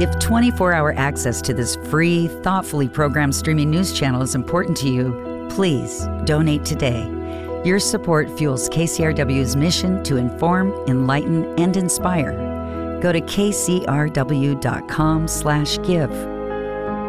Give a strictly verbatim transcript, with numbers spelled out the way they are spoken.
If twenty-four hour access to this free, thoughtfully programmed streaming news channel is important to you, please donate today. Your support fuels K C R W's mission to inform, enlighten, and inspire. Go to k c r w dot com slash give